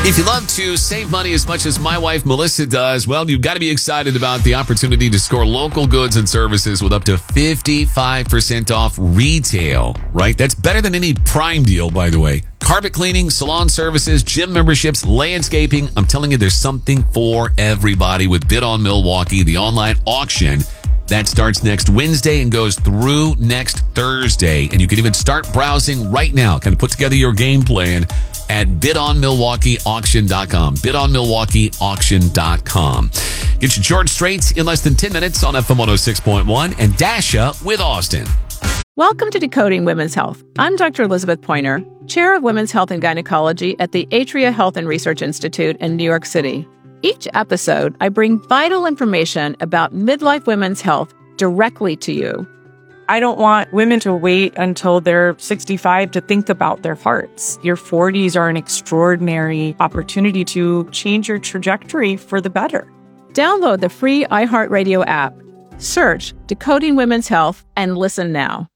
If you love to save money as much as my wife Melissa does, well, you've got to be excited about the opportunity to score local goods and services with up to 55% off retail, right? That's better than any Prime deal, by the way. Carpet cleaning, salon services, gym memberships, landscaping. I'm telling you, there's something for everybody with Bid on Milwaukee, the online auction. That starts next Wednesday and goes through next Thursday. And you can even start browsing right now. Kind of put together your game plan at bidonmilwaukeeauction.com. Bidonmilwaukeeauction.com. Get your George Straits in less than 10 minutes on FM 106.1 and Dasha with Austin. Welcome to Decoding Women's Health. I'm Dr. Elizabeth Pointer, Chair of Women's Health and Gynecology at the Atria Health and Research Institute in New York City. Each episode, I bring vital information about midlife women's health directly to you. I don't want women to wait until they're 65 to think about their hearts. Your 40s are an extraordinary opportunity to change your trajectory for the better. Download the free iHeartRadio app, search Decoding Women's Health, and listen now.